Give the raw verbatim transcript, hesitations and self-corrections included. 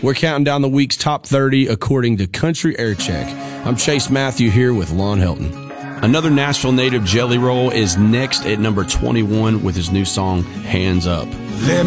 We're counting down the week's top thirty according to Country Air Check. I'm Chase Matthew here with Lon Helton. Another Nashville native, Jelly Roll, is next at number twenty-one with his new song, Hands Up. Let